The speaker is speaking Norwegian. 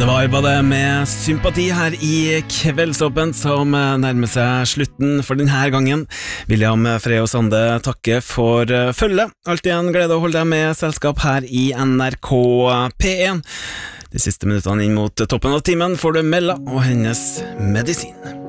Det var bare det med sympati her i Kveldsåpen som nærmer seg slutten for denne gangen. William Frey og Sande takker for følget. Alltid en glede å holde deg med selskap her i NRK P1. De siste minuttene inn mot toppen av timen får du Mella og hennes medisin.